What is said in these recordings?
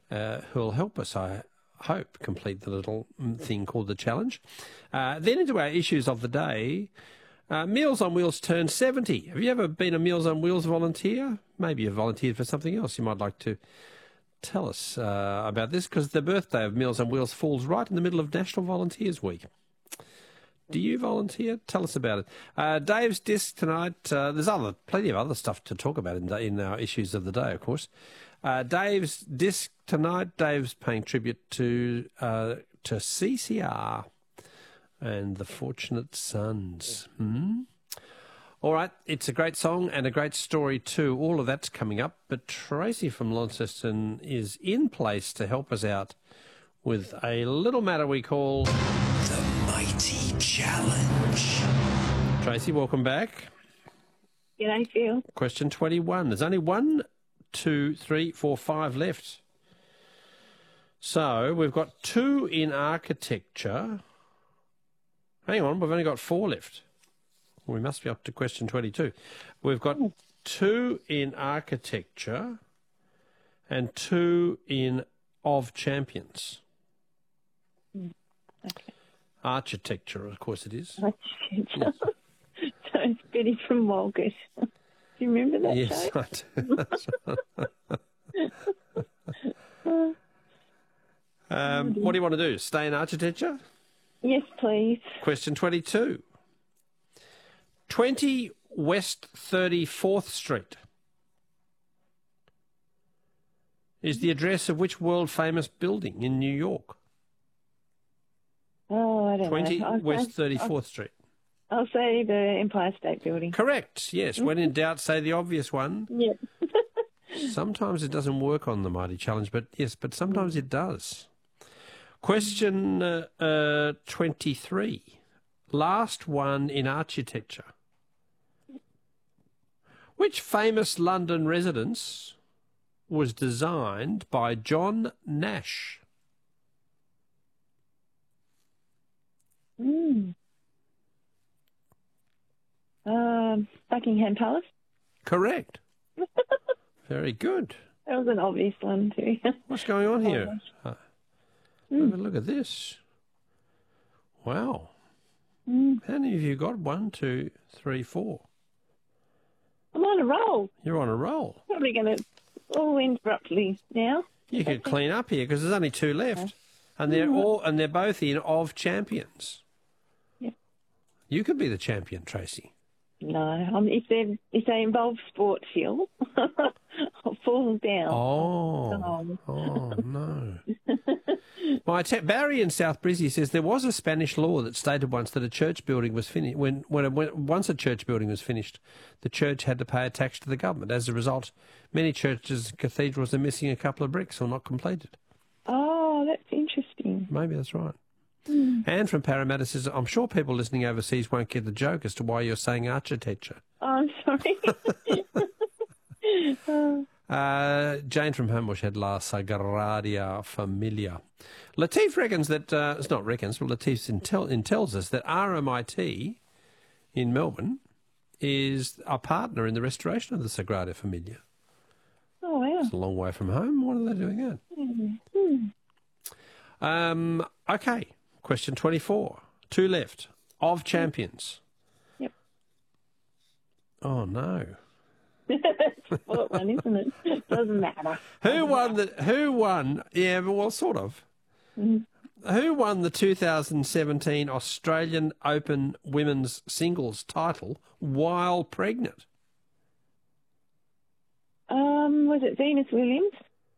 who'll help us, I hope, complete the little thing called the challenge. Then into our issues of the day. Meals on Wheels turned 70. Have you ever been a Meals on Wheels volunteer? Maybe you've volunteered for something else. You might like to tell us about this, because the birthday of Meals on Wheels falls right in the middle of National Volunteers Week. Do you volunteer? Tell us about it. Dave's disc tonight. There's plenty of other stuff to talk about in our issues of the day, of course. Dave's disc tonight. Dave's paying tribute to CCR and the Fortunate Sons. All right, it's a great song and a great story too. All of that's coming up. But Tracy from Launceston is in place to help us out with a little matter we call The Mighty Challenge. Tracy, welcome back. G'day, Phil. Question 21. There's only 1, 2, 3, 4, 5 left. So we've got 2 in architecture. Hang on, we've only got 4 left. We must be up to question 22. We've got 2 in architecture and 2 in of champions. Okay. Architecture, of course it is. Architecture. So it's Betty from Walgett. Do you remember that Yes, show? I do. What do you want to do? Stay in architecture? Yes, please. Question 22. 20 West 34th Street is the address of which world-famous building in New York? Oh, I don't 20 know. West 34th Street. I'll say the Empire State Building. Correct, yes. When in doubt, say the obvious one. Yeah. Sometimes it doesn't work on the Mighty Challenge, but yes, but sometimes it does. Question 23. Last one in architecture. Which famous London residence was designed by John Nash? Buckingham Palace. Correct. Very good. That was an obvious one too. What's going on here? Look at this. Wow. How many of you got? 1, 2, 3, 4? I'm on a roll. You're on a roll. Probably going to all end abruptly now. You could clean up here because there's only 2 left, and they're both in of champions. Yep. You could be the champion, Tracy. No, if they involve sport, Phil, I'll fall down. Oh no. Barry in South Brizzy says there was a Spanish law that stated once that a church building was finished. Once a church building was finished, the church had to pay a tax to the government. As a result, many churches and cathedrals are missing a couple of bricks or not completed. Oh, that's interesting. Maybe that's right. Anne from Parramatta says, I'm sure people listening overseas won't get the joke as to why you're saying architecture. Oh, I'm sorry. Jane from Homebush had La Sagradia Familia. Latif reckons that, it's not reckons, but Latif tells us that RMIT in Melbourne is a partner in the restoration of the Sagrada Familia. Oh, wow. It's a long way from home. What are they doing that? Okay, question 24. 2 left. Of champions. Yep. Oh, no. That's a sport one, isn't it? Doesn't matter. Who won? Yeah, well, sort of. Who won the 2017 Australian Open Women's Singles title while pregnant? Was it Venus Williams?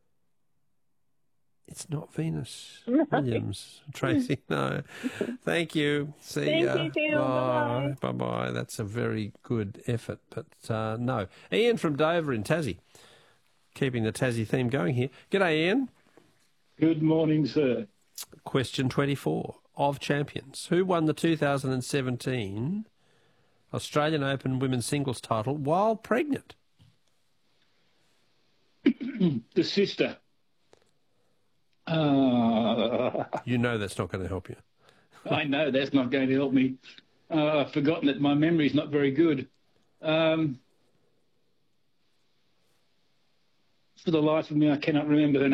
It's not Venus Williams, Tracy. No. Thank you. See ya. Thank you, Phil. Bye. Bye-bye. That's a very good effort, but no. Ian from Dover in Tassie. Keeping the Tassie theme going here. G'day, Ian. Good morning, sir. Question 24. Of champions. Who won the 2017 Australian Open Women's Singles title while pregnant? The sister. You know that's not going to help you. I know that's not going to help me. I've forgotten that my memory's not very good. For the life of me, I cannot remember her name.